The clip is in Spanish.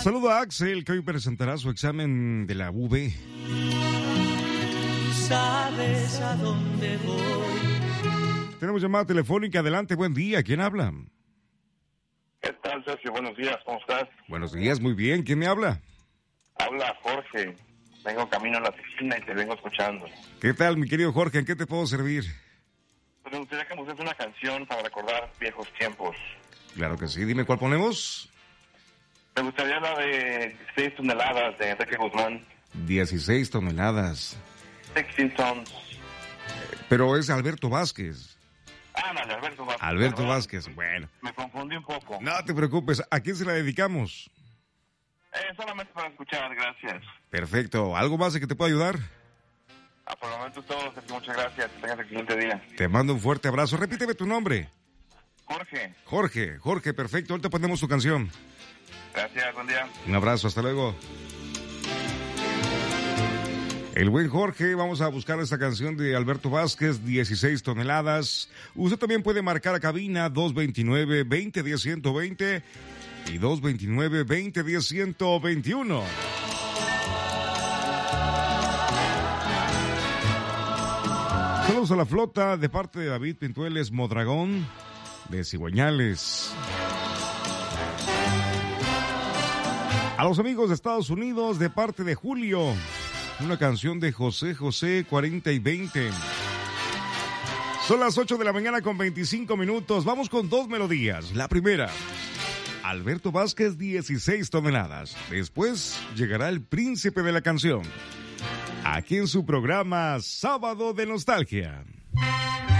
Saludo a Axel, que hoy presentará su examen de la UV. Sabes a dónde voy. Tenemos llamada telefónica. Adelante, buen día. ¿Quién habla? ¿Qué tal, Sergio? Buenos días, ¿cómo estás? Buenos días, muy bien. ¿Quién me habla? Habla Jorge. Vengo camino a la oficina y te vengo escuchando. ¿Qué tal, mi querido Jorge? ¿En qué te puedo servir? Pues me gustaría que me uses una canción para recordar viejos tiempos. Claro que sí. Dime, ¿cuál ponemos? Me gustaría la de 6 toneladas de Enrique Guzmán. 16 toneladas. 16 tons. Pero es Alberto Vázquez. Ándale, Alberto Vázquez. Alberto Perdón, Vázquez, bueno. Me confundí un poco. No te preocupes. ¿A quién se la dedicamos? Solamente para escuchar, gracias. Perfecto. ¿Algo más de que te pueda ayudar? Por el momento es todo, Sergio. Muchas gracias. Que tengas excelente día. Te mando un fuerte abrazo. Repíteme tu nombre. Jorge. Jorge, perfecto. Ahorita ponemos tu canción. Gracias, buen día. Un abrazo, hasta luego. El buen Jorge, vamos a buscar esta canción de Alberto Vázquez, 16 toneladas. Usted también puede marcar a cabina 229-2010-120 y 229-2010-121. Saludos a la flota de parte de David Pintueles Modragón de Cigüeñales. A los amigos de Estados Unidos de parte de Julio, una canción de José José 40 y 20. Son las 8 de la mañana con 25 minutos. Vamos con dos melodías. La primera, Alberto Vázquez, 16 toneladas. Después llegará el príncipe de la canción, aquí en su programa Sábado de Nostalgia.